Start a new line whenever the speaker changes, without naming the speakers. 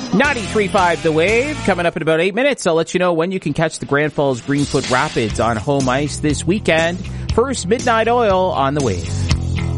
93.5 The Wave. Coming up in about 8 minutes, I'll let you know when you can catch the Grand Falls Greenfoot Rapids on home ice this weekend. First, Midnight Oil on The Wave.